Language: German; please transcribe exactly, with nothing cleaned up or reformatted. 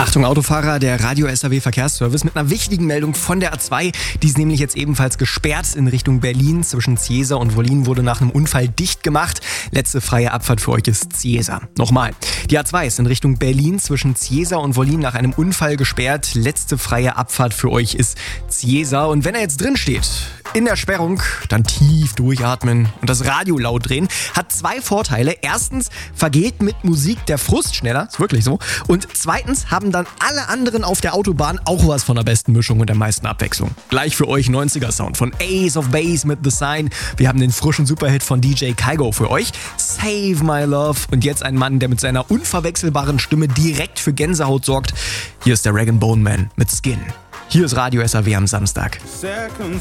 Achtung Autofahrer, der Radio S R W Verkehrsservice mit einer wichtigen Meldung von der A zwei. Die ist nämlich jetzt ebenfalls gesperrt in Richtung Berlin. Zwischen Ciesa und Wollin wurde nach einem Unfall dicht gemacht. Letzte freie Abfahrt für euch ist Ciesa. Nochmal, die A zwei ist in Richtung Berlin zwischen Ciesa und Wollin nach einem Unfall gesperrt. Letzte freie Abfahrt für euch ist Ciesa. Und wenn er jetzt drin steht, in der Sperrung, dann tief durchatmen und das Radio laut drehen. Hat zwei Vorteile. Erstens vergeht mit Musik der Frust schneller, ist wirklich so. Und zweitens haben dann alle anderen auf der Autobahn auch was von der besten Mischung und der meisten Abwechslung. Gleich für euch neunziger Sound von Ace of Base mit The Sign. Wir haben den frischen Superhit von D J Kygo für euch. Save My Love. Und jetzt ein Mann, der mit seiner unverwechselbaren Stimme direkt für Gänsehaut sorgt. Hier ist der Rag and Bone Man mit Skin. Hier ist Radio S R W am Samstag.